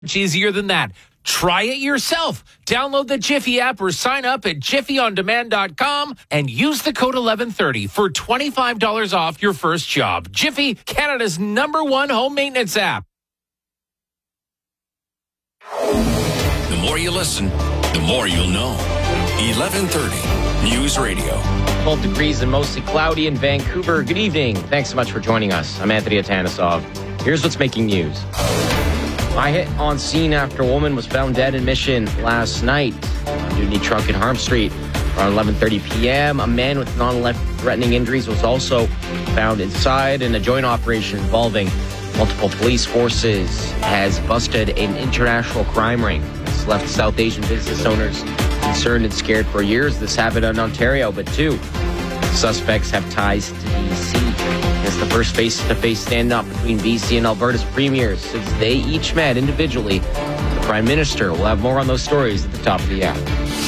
Much easier than that. Try it yourself. Download the Jiffy app or sign up at jiffyondemand.com and use the code 1130 for $25 off your first job. Jiffy, Canada's #1 home maintenance app. The more you listen, the more you'll know. 1130 News Radio. 12 degrees and mostly cloudy in Vancouver. Good evening. Thanks so much for joining us. I'm Anthony Atanasov. Here's what's making news. A hit on scene after a woman was found dead in Mission last night. Dewdney truck in Harm Street. Around 11:30 p.m., a man with non-life-threatening injuries was also found inside in a joint operation involving multiple police forces has busted an international crime ring. It's left South Asian business owners concerned and scared for years. This happened in Ontario, but two suspects have ties to BC. It's the first face-to-face standoff between BC and Alberta's premiers since they each met individually. The Prime Minister will have more on those stories at the top of the hour.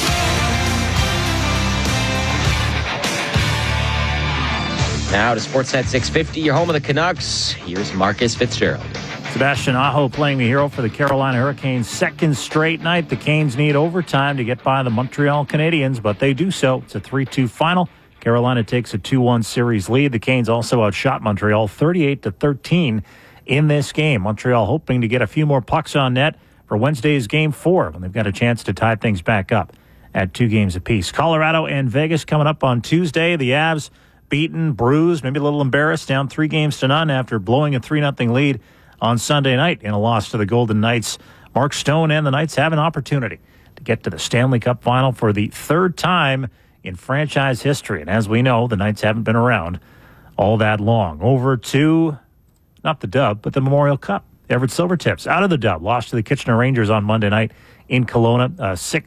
Now to Sportsnet 650, your home of the Canucks. Here's Marcus Fitzgerald. Sebastian Aho playing the hero for the Carolina Hurricanes' second straight night. The Canes need overtime to get by the Montreal Canadiens, but they do so. It's a 3-2 final. Carolina takes a 2-1 series lead. The Canes also outshot Montreal 38-13 in this game. Montreal hoping to get a few more pucks on net for Wednesday's Game 4 when they've got a chance to tie things back up at 2 games apiece. Colorado and Vegas coming up on Tuesday. The Avs beaten, bruised, maybe a little embarrassed, down 3-0 after blowing a 3-0 lead on Sunday night in a loss to the Golden Knights. Mark Stone and the Knights have an opportunity to get to the Stanley Cup final for the third time in franchise history. And as we know, the Knights haven't been around all that long. Over to, not the Dub, but the Memorial Cup. The Everett Silvertips out of the Dub. Lost to the Kitchener Rangers on Monday night in Kelowna.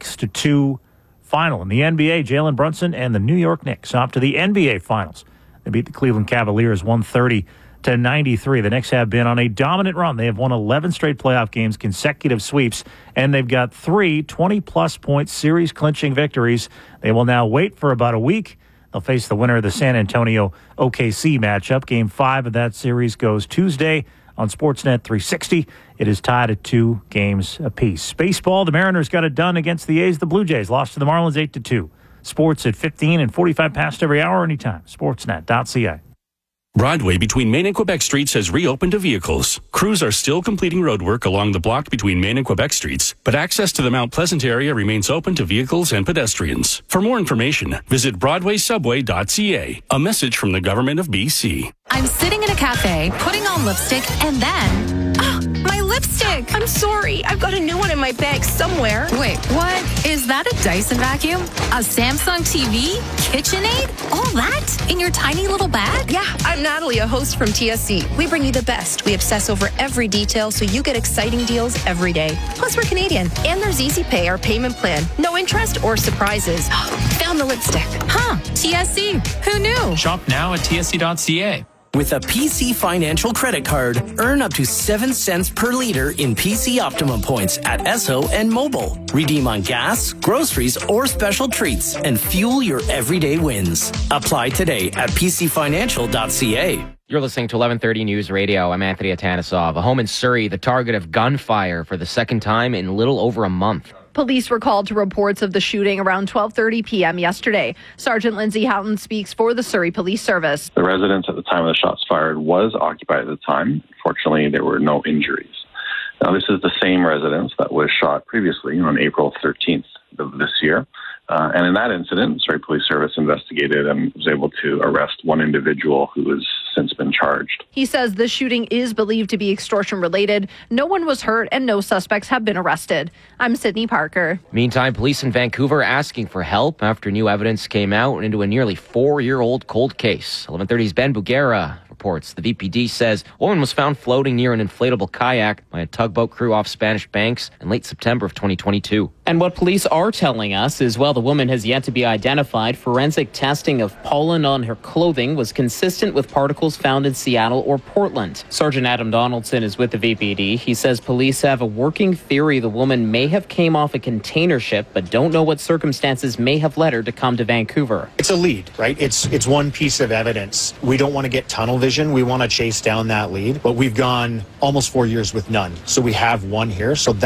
6-2 final. In the NBA, Jalen Brunson and the New York Knicks off to the NBA Finals. They beat the Cleveland Cavaliers 130-93. The Knicks have been on a dominant run. They have won 11 straight playoff games, consecutive sweeps, and they've got 3 20-plus point series-clinching victories. They will now wait for about a week. They'll face the winner of the San Antonio OKC matchup. Game 5 of that series goes Tuesday on Sportsnet 360. It is tied at 2 games apiece. Baseball, the Mariners got it done against the A's. The Blue Jays lost to the Marlins 8-2. Sports at 15 and 45 past every hour anytime. Sportsnet.ca. Broadway between Main and Quebec Streets has reopened to vehicles. Crews are still completing roadwork along the block between Main and Quebec Streets, but access to the Mount Pleasant area remains open to vehicles and pedestrians. For more information, visit BroadwaySubway.ca. A message from the Government of BC. I'm sitting in a cafe, putting on lipstick, and then... my lipstick! I'm sorry. I've got a new one in my bag somewhere. Wait, what? Is that a Dyson vacuum? A Samsung TV? KitchenAid? All that? In your tiny little bag? Yeah, I'm Natalie, a host from TSC. We bring you the best. We obsess over every detail so you get exciting deals every day. Plus, we're Canadian. And there's Easy Pay, our payment plan. No interest or surprises. Found the lipstick. Huh. TSC. Who knew? Shop now at tsc.ca. With a PC Financial credit card, earn up to 7 cents per liter in PC Optimum points at Esso and Mobile. Redeem on gas, groceries, or special treats and fuel your everyday wins. Apply today at pcfinancial.ca. You're listening to 1130 News Radio. I'm Anthony Atanasov. A home in Surrey, the target of gunfire for the second time in little over a month. Police were called to reports of the shooting around 12:30 p.m. yesterday. Sergeant Lindsay Houghton speaks for the Surrey Police Service. The residence at the time of the shots fired was occupied at the time. Fortunately, there were no injuries. Now, this is the same residence that was shot previously on April 13th of this year. And in that incident, Surrey Police Service investigated and was able to arrest one individual who has since been charged. He says the shooting is believed to be extortion related. No one was hurt and no suspects have been arrested. I'm Sydney Parker. Meantime, police in Vancouver asking for help after new evidence came out into a nearly 4-year-old cold case. 1130's Ben Bugera reports. The VPD says a woman was found floating near an inflatable kayak by a tugboat crew off Spanish Banks in late September of 2022. And what police are telling us is, while the woman has yet to be identified, forensic testing of pollen on her clothing was consistent with particles found in Seattle or Portland. Sergeant Adam Donaldson is with the VPD. He says police have a working theory the woman may have came off a container ship, but don't know what circumstances may have led her to come to Vancouver. It's a lead, right? It's one piece of evidence. We don't want to get tunnel vision. We want to chase down that lead, but we've gone almost 4 years with none. So we have one here. So